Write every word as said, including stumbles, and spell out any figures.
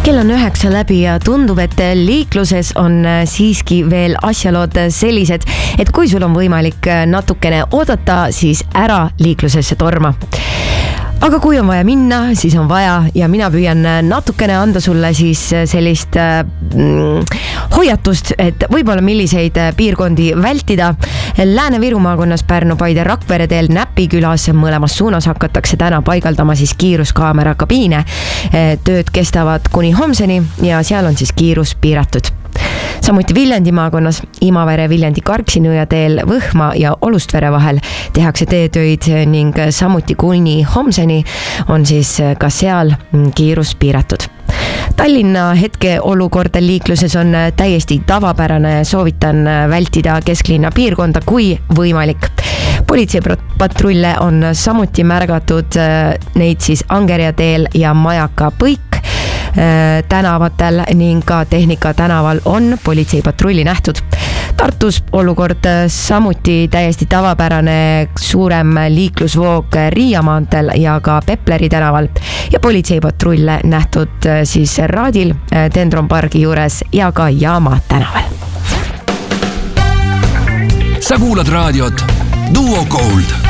kell on üheksa läbi ja tundub, et liikluses on siiski veel asjalood sellised, et kui sul on võimalik natukene oodata, siis ära liiklusesse torma. Aga kui on vaja minna, siis on vaja ja mina püüan natukene anda sulle siis sellist mm, hoiatust, et võib-olla milliseid piirkondi vältida. Lääne-Viru maakonnas Pärnu, Paide, Rakvere teel Näpikülas mõlemas suunas hakatakse täna paigaldama siis kiiruskaamera kabiine. Tööd kestavad kuni homseni ja seal on siis kiirus piiratud. Samuti Viljandi maakonnas Imavere, Viljandi, Karksi-Nõja teel Võhma ja Olustvere vahel tehakse teetöid ning samuti kuni homseni on siis ka seal kiirus piiratud. Tallinna hetkeolukord liikluses on täiesti tavapärane, soovitan vältida kesklinna piirkonda kui võimalik. Politseipatrulle on samuti märgatud neid siis Angerja teel ja Majaka Põik tänavatel ning ka Tehnika tänaval on politseipatrulli nähtud. Tartus olukord samuti täiesti tavapärane, suurem liiklusvoog Riia maanteel ja ka Pepleri tänaval ja politseipatrulle nähtud siis Raadil, Dendron pargi juures ja ka Jaama tänaval. Sa kuulad raadiot Duo Gold.